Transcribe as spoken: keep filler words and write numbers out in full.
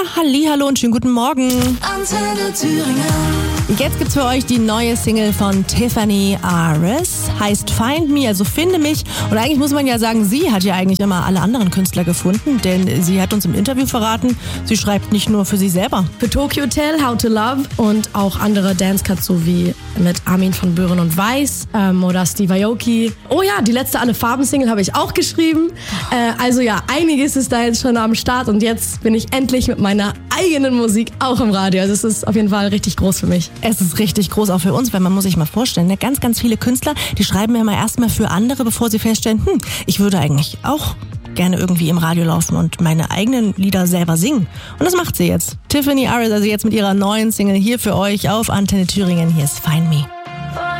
hallihallo und schönen guten Morgen. Antenne Thüringen. Jetzt gibt's für euch die neue Single von Tiffany Aris, heißt Find Me, also finde mich. Und eigentlich muss man ja sagen, sie hat ja eigentlich immer alle anderen Künstler gefunden, denn sie hat uns im Interview verraten, sie schreibt nicht nur für sich selber. Für Tokyo Hotel, How to Love und auch andere Dance-Cuts, so wie mit Armin von Buuren und Weiß ähm, oder Steve Aoki. Oh ja, die letzte Alle-Farben-Single habe ich auch geschrieben. Äh, also ja, einiges ist da jetzt schon am Start und jetzt bin ich endlich mit meiner eigenen Musik auch im Radio. Also es ist auf jeden Fall richtig groß für mich. Es ist richtig groß auch für uns, weil man muss sich mal vorstellen, ne? ganz, ganz viele Künstler, die schreiben ja mal erstmal für andere, bevor sie feststellen, hm, ich würde eigentlich auch gerne irgendwie im Radio laufen und meine eigenen Lieder selber singen. Und das macht sie jetzt. Tiffany Aris, also jetzt mit ihrer neuen Single hier für euch auf Antenne Thüringen. Hier ist Find Me.